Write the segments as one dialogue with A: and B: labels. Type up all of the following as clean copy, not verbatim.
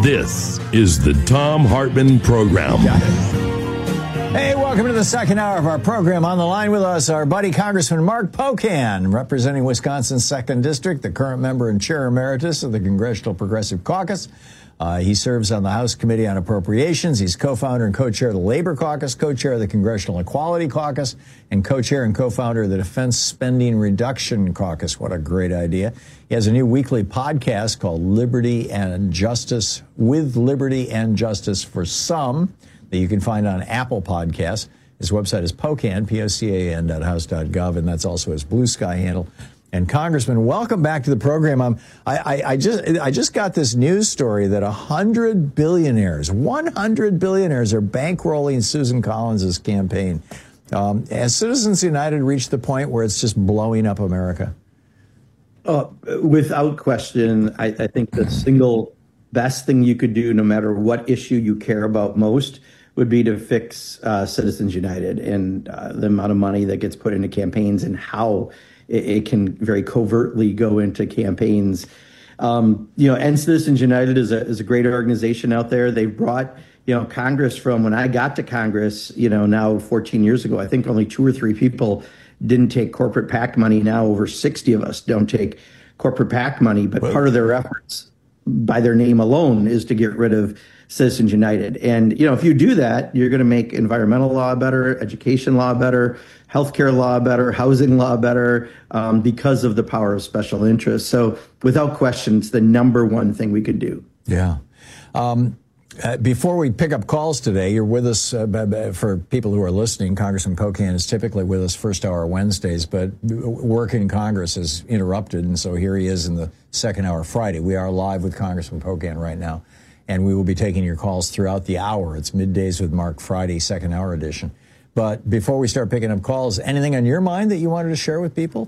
A: This is the Thom Hartmann Program.
B: Hey, welcome to the second hour of our program. On the line with us, our buddy Congressman Mark Pocan, representing Wisconsin's 2nd District, the current member and chair emeritus of the Congressional Progressive Caucus. He serves on the House Committee on Appropriations. He's co-founder and co-chair of the Labor Caucus, co-chair of the Congressional Equality Caucus, and co-chair and co-founder of the Defense Spending Reduction Caucus. What a great idea. He has a new weekly podcast called Liberty and Justice, With Liberty and Justice for Some, that you can find on Apple Podcasts. His website is Pocan, Pocan.house.gov, and that's also his Blue Sky handle. And Congressman, welcome back to the program. I just got this news story that 100 billionaires are bankrolling Susan Collins' campaign. Has Citizens United reached the point where it's just blowing up America?
C: Without question, I think the single best thing you could do, no matter what issue you care about most, would be to fix Citizens United and the amount of money that gets put into campaigns and how it can very covertly go into campaigns. And Citizens United is a great organization out there. They've brought, Congress from when I got to Congress, now 14 years ago, I think only 2 or 3 people didn't take corporate PAC money. Now over 60 of us don't take corporate PAC money, but part of their efforts by their name alone is to get rid of Citizens United. And, if you do that, you're going to make environmental law better, education law better, healthcare law better, housing law better, because of the power of special interests. So without question, it's the number one thing we could do.
B: Yeah. Before we pick up calls today, you're with us, for people who are listening, Congressman Pocan is typically with us first hour Wednesdays, but work in Congress is interrupted, and so here he is in the second hour Friday. We are live with Congressman Pocan right now, and we will be taking your calls throughout the hour. It's Middays with Mark Friday, second hour edition. But before we start picking up calls, anything on your mind that you wanted to share with people?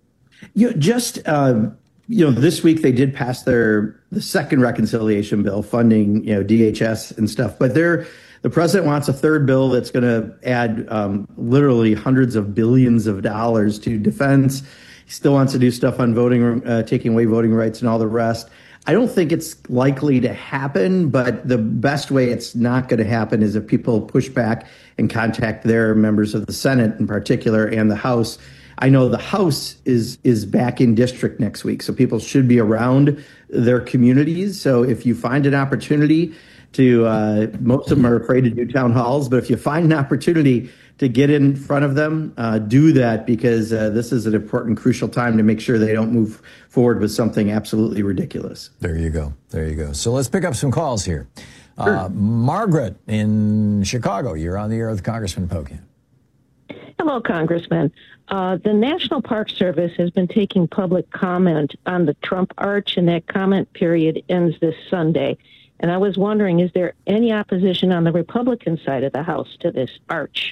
B: This week they did pass the second reconciliation bill funding, DHS and stuff. But the president wants a third bill that's going to add literally hundreds of billions of dollars to defense. He still wants to do stuff on voting, taking away voting rights and all the rest. I don't think it's likely to happen, but the best way it's not going to happen is if people push back and contact their members of the Senate in particular and the House. I know the House is back in district next week, so people should be around their communities. So if you find an opportunity to, most of them are afraid to do town halls, but if you find an opportunity to get in front of them, do that, because this is an important, crucial time to make sure they don't move forward with something absolutely ridiculous. There you go. So let's pick up some calls here.
C: Sure.
B: Margaret in Chicago, you're on the air with Congressman Pocan.
D: Hello, Congressman. The National Park Service has been taking public comment on the Trump Arch, and that comment period ends this Sunday. And I was wondering, is there any opposition on the Republican side of the House to this arch?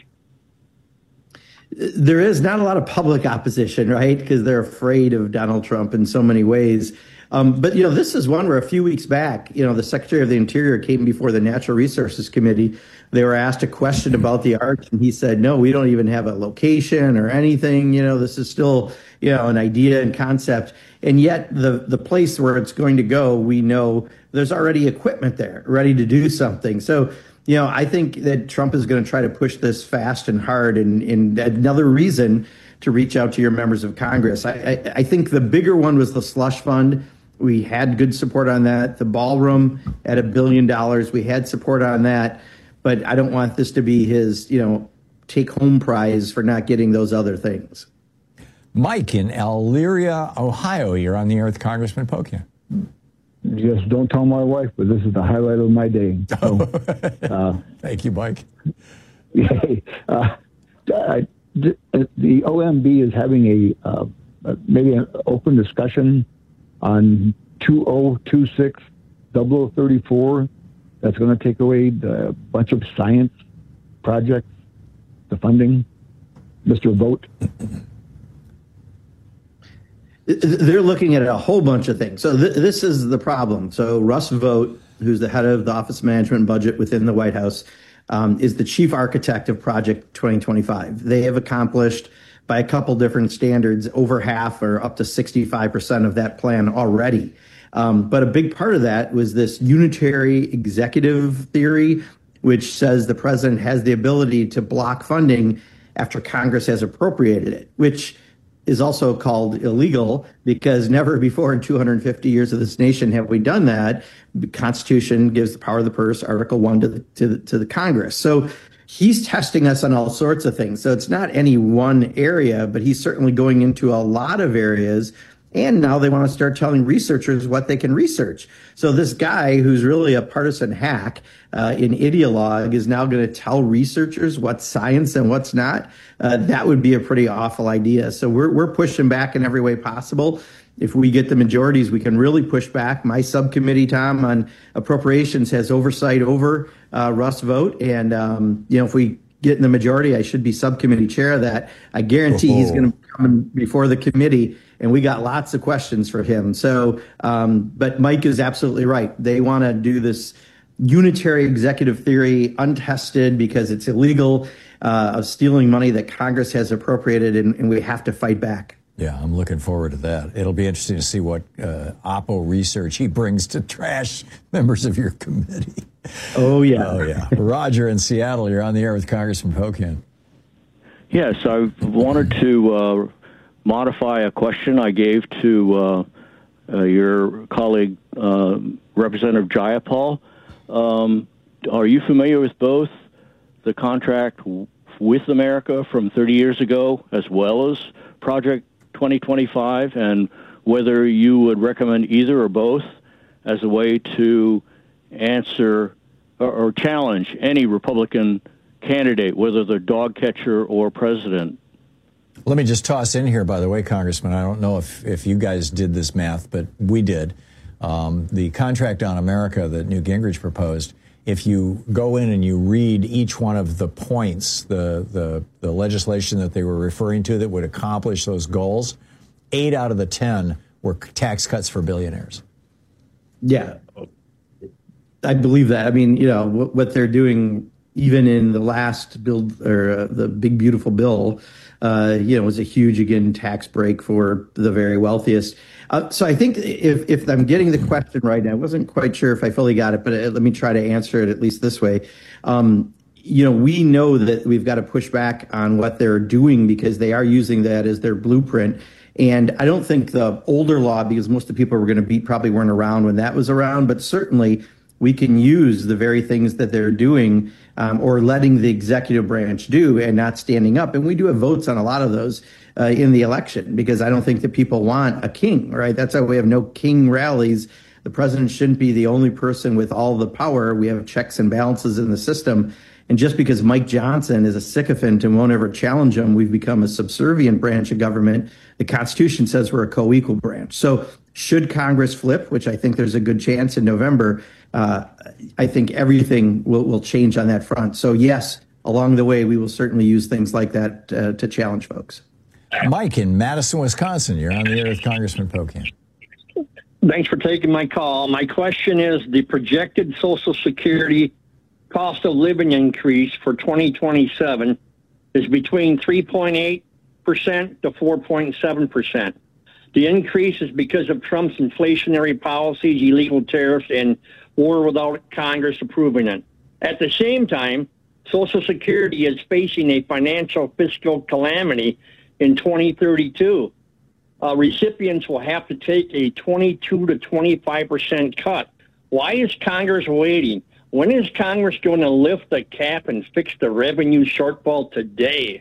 C: There is not a lot of public opposition, right? Because they're afraid of Donald Trump in so many ways. But, this is one where a few weeks back, the Secretary of the Interior came before the Natural Resources Committee. They were asked a question about the arch, and he said, no, we don't even have a location or anything. This is still, an idea and concept. And yet the place where it's going to go, we know there's already equipment there ready to do something. So, I think that Trump is going to try to push this fast and hard, and another reason to reach out to your members of Congress. I think the bigger one was the slush fund. We had good support on that. The ballroom at $1 billion, we had support on that. But I don't want this to be his, take-home prize for not getting those other things.
B: Mike in Elyria, Ohio, you're on the air with Congressman Pocan.
E: Just don't tell my wife, but this is the highlight of my day. So,
B: thank you, Mike.
E: The OMB is having maybe an open discussion on 2026-0034 that's going to take away a bunch of science projects, the funding. Mr. Vogt.
C: They're looking at a whole bunch of things. So this is the problem. So Russ Vought, who's the head of the Office of Management and Budget within the White House, is the chief architect of Project 2025. They have accomplished, by a couple different standards, over half or up to 65% of that plan already. But a big part of that was this unitary executive theory, which says the president has the ability to block funding after Congress has appropriated it, which is also called illegal because never before in 250 years of this nation have we done that. The Constitution gives the power of the purse, Article 1 to the Congress. So he's testing us on all sorts of things. So it's not any one area, but he's certainly going into a lot of areas. And now they want to start telling researchers what they can research. So this guy who's really a partisan hack in ideologue is now going to tell researchers what's science and what's not. That would be a pretty awful idea. So we're pushing back in every way possible. If we get the majorities, we can really push back. My subcommittee, Tom, on appropriations has oversight over Russ vote. And, if we get in the majority, I should be subcommittee chair of that. I guarantee he's going to come before the committee, and we got lots of questions for him. So, but Mike is absolutely right. They want to do this unitary executive theory, untested because it's illegal, of stealing money that Congress has appropriated, and we have to fight back.
B: Yeah, I'm looking forward to that. It'll be interesting to see what Oppo research he brings to trash members of your committee.
C: Oh, yeah.
B: Oh, yeah. Roger in Seattle, you're on the air with Congressman Pocan.
F: Yes, I wanted to modify a question I gave to your colleague, Representative Jayapal. Are you familiar with both the contract with America from 30 years ago as well as Project 2025, and whether you would recommend either or both as a way to answer or challenge any Republican candidate, whether they're dog catcher or president?
B: Let me just toss in here, by the way, Congressman, I don't know if you guys did this math, but we did. The contract on America that Newt Gingrich proposed, if you go in and you read each one of the points, the legislation that they were referring to that would accomplish those goals, 8 out of the 10 were tax cuts for billionaires.
C: Yeah, I believe that. I mean, what they're doing, even in the last bill, or the big beautiful bill, was a huge, again, tax break for the very wealthiest. So I think if I'm getting the question right, and I wasn't quite sure if I fully got it, but let me try to answer it at least this way. We know that we've got to push back on what they're doing because they are using that as their blueprint. And I don't think the older law, because most of the people we're going to beat probably weren't around when that was around, but certainly we can use the very things that they're doing or letting the executive branch do and not standing up. And we do have votes on a lot of those in the election because I don't think that people want a king, right? That's why we have no king rallies. The president shouldn't be the only person with all the power. We have checks and balances in the system. And just because Mike Johnson is a sycophant and won't ever challenge him, we've become a subservient branch of government. The Constitution says we're a co-equal branch. So should Congress flip, which I think there's a good chance in November, I think everything will change on that front. So yes, along the way, we will certainly use things like that to challenge folks.
B: Mike in Madison, Wisconsin, you're on the air with Congressman Pocan.
G: Thanks for taking my call. My question is the projected Social Security cost of living increase for 2027 is between 3.8% to 4.7%. The increase is because of Trump's inflationary policies, illegal tariffs, and war without Congress approving it. At the same time, Social Security is facing a financial fiscal calamity in 2032. Recipients will have to take a 22 to 25% cut. Why is Congress waiting? When is Congress going to lift the cap and fix the revenue shortfall today?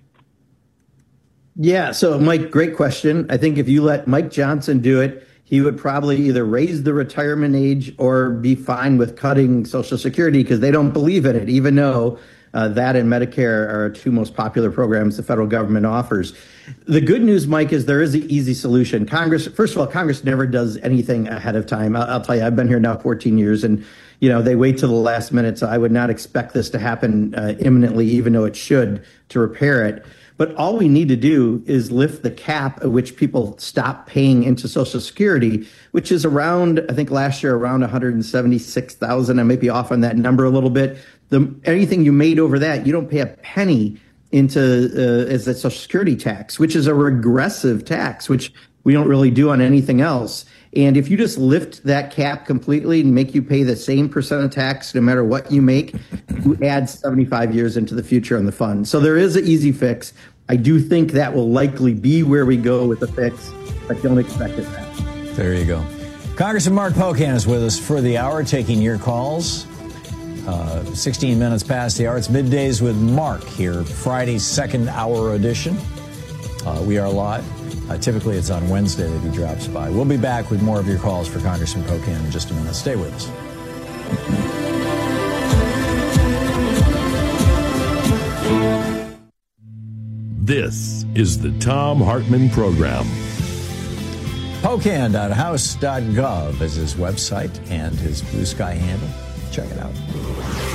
C: Yeah, so Mike, great question. I think if you let Mike Johnson do it, he would probably either raise the retirement age or be fine with cutting Social Security because they don't believe in it, even though that and Medicare are two most popular programs the federal government offers. The good news, Mike, is there is an easy solution. Congress, first of all, Congress never does anything ahead of time. I'll tell you, I've been here now 14 years, and they wait till the last minute. So I would not expect this to happen imminently, even though it should, to repair it. But all we need to do is lift the cap at which people stop paying into Social Security, which is around, I think last year, around 176,000. I may be off on that number a little bit. Anything you made over that, you don't pay a penny into as a Social Security tax, which is a regressive tax, which we don't really do on anything else. And if you just lift that cap completely and make you pay the same percent of tax no matter what you make, you add 75 years into the future on the fund. So there is an easy fix. I do think that will likely be where we go with the fix, but don't expect it that.
B: There you go. Congressman Mark Pocan is with us for the hour, taking your calls. 16 minutes past the hour. It's Middays with Mark here, Friday's second hour edition. We are live. Typically, it's on Wednesday that he drops by. We'll be back with more of your calls for Congressman Pocan in just a minute. Stay with us.
A: This is the Thom Hartmann Program.
B: Pocan.house.gov is his website and his Blue Sky handle. Check it out.